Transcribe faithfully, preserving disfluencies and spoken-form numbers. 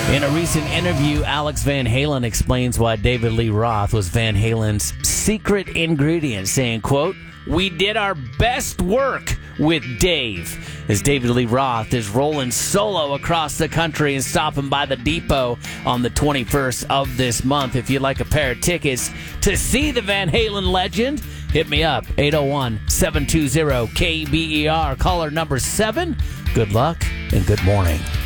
In a recent interview, Alex Van Halen explains why David Lee Roth was Van Halen's secret ingredient, saying, quote, "We did our best work with Dave," as David Lee Roth is rolling solo across the country and stopping by the Depot on the twenty-first of this month. If you'd like a pair of tickets to see the Van Halen legend, hit me up, eight oh one, seven two zero, K B E R, caller number seven. Good luck and good morning.